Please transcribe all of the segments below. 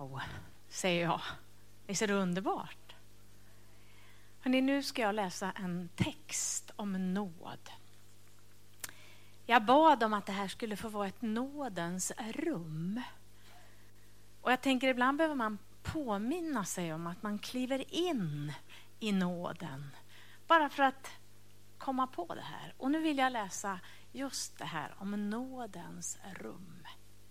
Wow, säger jag. Visst är det underbart? Hörrni, nu ska jag läsa en text om nåd. Jag bad om att det här skulle få vara ett nådens rum. Och jag tänker ibland behöver man påminna sig om att man kliver in i nåden. Bara för att komma på det här. Och nu vill jag läsa just det här om nådens rum.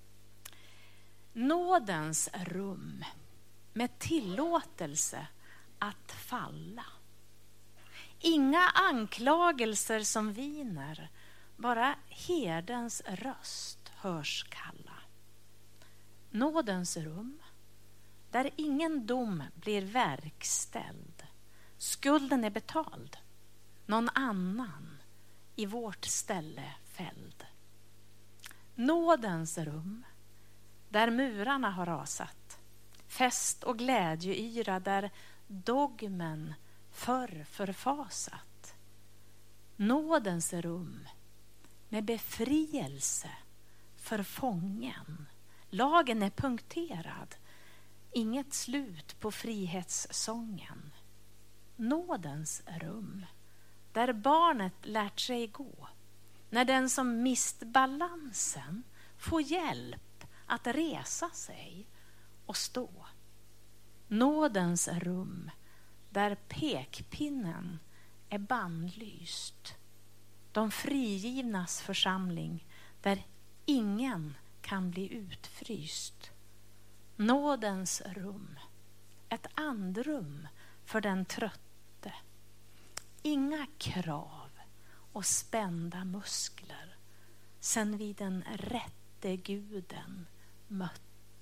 Nådens rum med tillåtelse att falla. Inga anklagelser som viner, bara herdens röst hörs kalla. Nådens rum, där ingen dom blir verkställd. Skulden är betald, någon annan i vårt ställe fälld. Nådens rum, där murarna har rasat. Fest och glädjeyra där dogmen förr förfasat. Nådens rum med befrielse för fången. Lagen är punkterad, inget slut på frihetssången. Nådens rum, där barnet lärt sig gå. När den som mist balansen får hjälp att resa sig och stå. Nådens rum, där pekpinnen är bannlyst. De frigivnas församling, där ingen kan bli utfryst. Nådens rum, ett andrum för den trötte. Inga krav och spända muskler sen vid den rätte guden mötte.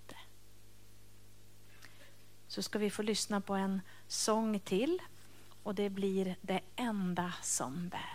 Så ska vi få lyssna på en sång till, och det blir Det enda som bär.